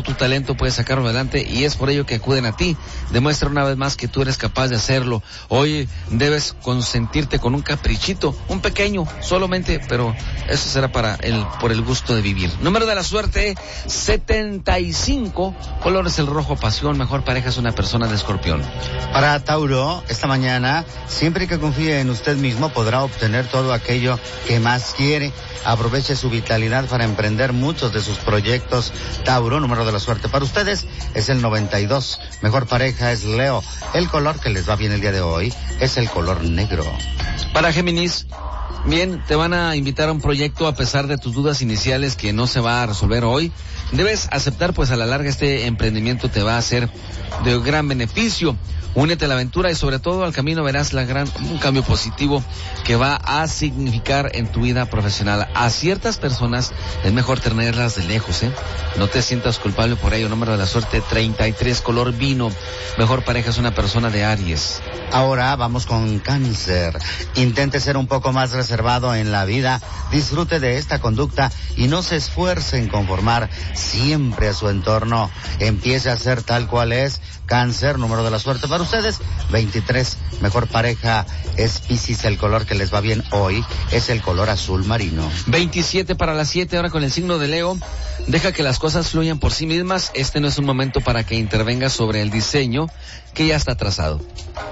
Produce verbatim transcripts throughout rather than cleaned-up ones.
todo tu talento puedes sacarlo adelante y es por ello que acuden a ti. Demuestra una vez más que tú eres capaz de hacerlo. Hoy debes consentirte con un caprichito, un pequeño, solamente, pero eso será para el, por el gusto de vivir. Número de la suerte, setenta y cinco, color es el rojo, pasión, mejor pareja es una persona de Escorpión. Para Tauro, esta mañana, siempre que confíe en usted mismo, podrá obtener todo aquello que más quiere. Aproveche su vitalidad para emprender muchos de sus proyectos. Tauro, número de la suerte para ustedes es el noventa y dos. Mejor pareja es Leo. El color que les va bien el día de hoy es el color negro. Para Géminis, bien, te van a invitar a un proyecto a pesar de tus dudas iniciales que no se va a resolver hoy. Debes aceptar, pues a la larga este emprendimiento te va a ser de gran beneficio. Únete a la aventura y sobre todo al camino verás la gran, un cambio positivo que va a significar en tu vida profesional. A ciertas personas es mejor tenerlas de lejos, ¿eh? No te sientas culpable por ello. Número de la suerte, treinta y tres, color vino. Mejor pareja es una persona de Aries. Ahora vamos con Cáncer. Intente ser un poco más reservado en la vida. Disfrute de esta conducta y no se esfuerce en conformar siempre a su entorno. Empiece a ser tal cual es. Cáncer, número de la suerte para ustedes, veintitrés. Mejor pareja es Piscis. El color que les va bien hoy es el color azul marino. veintisiete para las siete, ahora con el signo de Leo. Deja que las cosas fluyan por sí mismas. Este no es un momento para que intervengas sobre el diseño que ya está trazado,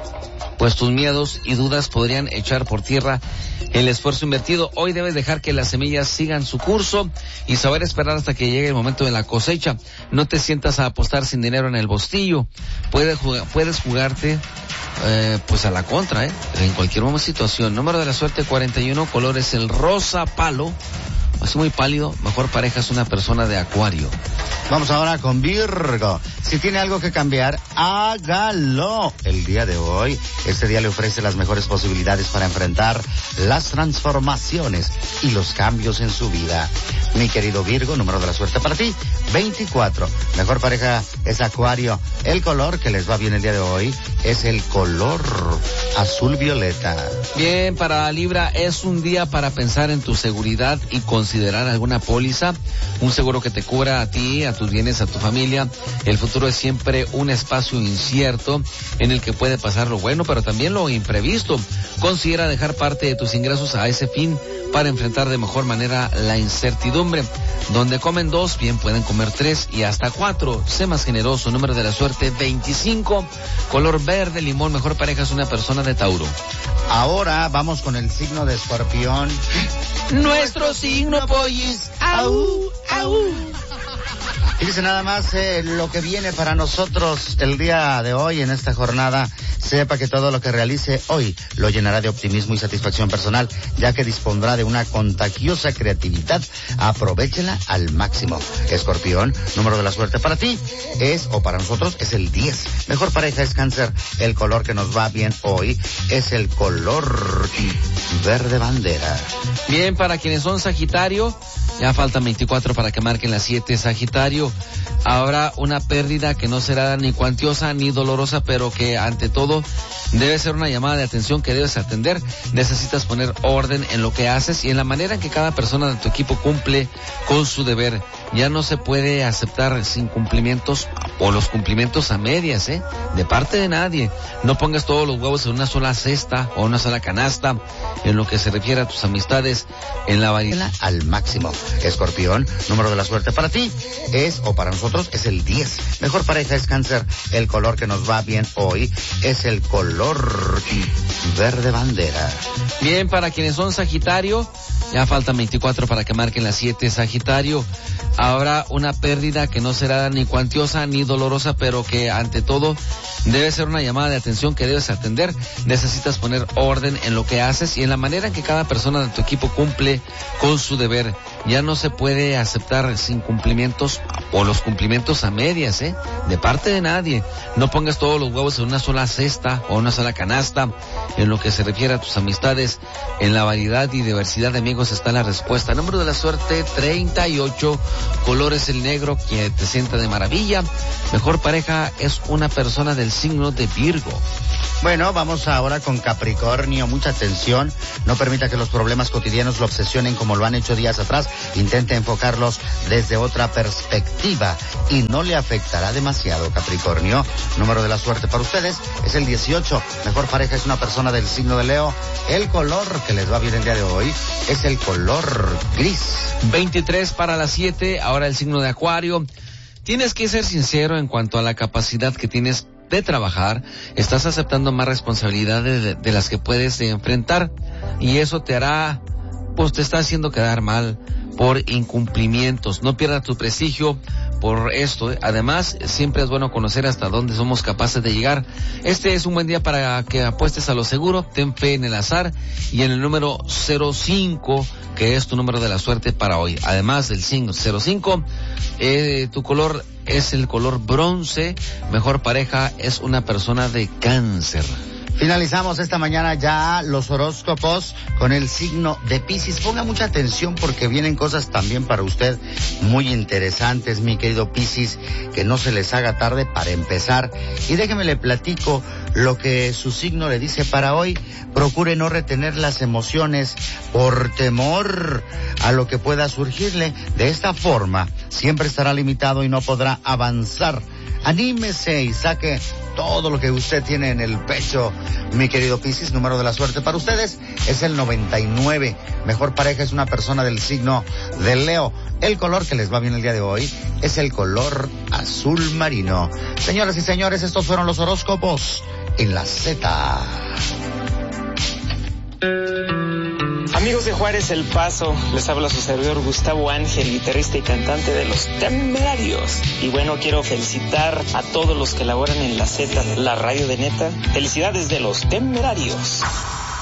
pues tus miedos y dudas podrían echar por tierra el esfuerzo invertido. Hoy debes dejar que las semillas sigan su curso y saber esperar hasta que llegue el momento de la cosecha. No te sientas a apostar sin dinero en el bolsillo. Puedes, jugar, puedes jugarte eh, pues a la contra, ¿eh? En cualquier situación. Número de la suerte, cuarenta y uno, color es el rosa palo. Es muy pálido, mejor pareja es una persona de Acuario. Vamos ahora con Virgo. Si tiene algo que cambiar, hágalo. El día de hoy, este día le ofrece las mejores posibilidades para enfrentar las transformaciones y los cambios en su vida. Mi querido Virgo, número de la suerte para ti, veinticuatro. Mejor pareja es Acuario. El color que les va bien el día de hoy es el color azul violeta. Bien, para Libra, es un día para pensar en tu seguridad y considerar alguna póliza, un seguro que te cubra a ti, a tus bienes, a tu familia. El futuro es siempre un espacio incierto en el que puede pasar lo bueno, pero también lo imprevisto. Considera dejar parte de tus ingresos a ese fin para enfrentar de mejor manera la incertidumbre. Donde comen dos, bien pueden comer tres y hasta cuatro. Sé más generoso. Número de la suerte, veinticinco. Color verde limón. Mejor pareja es una persona de Tauro. Ahora vamos con el signo de Escorpión. Nuestro signo, pollis. Au, au. Fíjese nada más eh, lo que viene para nosotros el día de hoy en esta jornada. Sepa que todo lo que realice hoy lo llenará de optimismo y satisfacción personal, ya que dispondrá de una contagiosa creatividad. Aprovéchela al máximo. Escorpión, número de la suerte para ti es, o para nosotros, es el diez. Mejor pareja es Cáncer. El color que nos va bien hoy es el color verde bandera. Bien, para quienes son Sagitario, ya faltan veinticuatro para que marquen las siete. Sagitario, habrá una pérdida que no será ni cuantiosa ni dolorosa, pero que ante todo debe ser una llamada de atención que debes atender. Necesitas poner orden en lo que haces y en la manera en que cada persona de tu equipo cumple con su deber. Ya no se puede aceptar sin cumplimientos o los cumplimientos a medias, ¿eh? De parte de nadie. No pongas todos los huevos en una sola cesta o una sola canasta. En lo que se refiere a tus amistades, en la variedad al máximo. Escorpión, número de la suerte para ti es, o para nosotros, es el diez. Mejor pareja es Cáncer. El color que nos va bien hoy es el color verde bandera. Bien, para quienes son Sagitario, ya faltan veinticuatro para que marquen las siete. Sagitario, habrá una pérdida que no será ni cuantiosa ni dolorosa, pero que ante todo debe ser una llamada de atención que debes atender. Necesitas poner orden en lo que haces y en la manera en que cada persona de tu equipo cumple con su deber. Ya no se puede aceptar sin cumplimientos o los cumplimientos a medias, ¿eh? De parte de nadie. No pongas todos los huevos en una sola cesta o una sola canasta. En lo que se refiere a tus amistades, en la variedad y diversidad de amigos está la respuesta. Número de la suerte, treinta y ocho. Color es el negro, que te sienta de maravilla. Mejor pareja es una persona del signo de Virgo. Bueno, vamos ahora con Capricornio. Mucha atención. No permita que los problemas cotidianos lo obsesionen como lo han hecho días atrás. Intente enfocarlos desde otra perspectiva y no le afectará demasiado, Capricornio. Número de la suerte para ustedes es el dieciocho. Mejor pareja es una persona del signo de Leo. El color que les va bien el día de hoy es el color gris. veintitrés para las siete, ahora el signo de Acuario. Tienes que ser sincero en cuanto a la capacidad que tienes de trabajar. Estás aceptando más responsabilidades de, de las que puedes enfrentar y eso te hará, pues te está haciendo quedar mal por incumplimientos. No pierdas tu prestigio por esto. Además, siempre es bueno conocer hasta dónde somos capaces de llegar. Este es un buen día para que apuestes a lo seguro. Ten fe en el azar y en el número cero cinco, que es tu número de la suerte para hoy. Además del cero cinco, eh, tu color es el color bronce. Mejor pareja es una persona de Cáncer. Finalizamos esta mañana ya los horóscopos con el signo de Piscis. Ponga mucha atención porque vienen cosas también para usted muy interesantes, mi querido Piscis, que no se les haga tarde para empezar. Y déjeme le platico lo que su signo le dice para hoy. Procure no retener las emociones por temor a lo que pueda surgirle. De esta forma, siempre estará limitado y no podrá avanzar. Anímese y saque todo lo que usted tiene en el pecho, mi querido Piscis. Número de la suerte para ustedes es el noventa y nueve. Mejor pareja es una persona del signo de Leo. El color que les va bien el día de hoy es el color azul marino. Señoras y señores, estos fueron los horóscopos en la Z. Amigos de Juárez El Paso, les habla su servidor Gustavo Ángel, guitarrista y cantante de Los Temerarios. Y bueno, quiero felicitar a todos los que laboran en la Z, la radio de neta. Felicidades de Los Temerarios.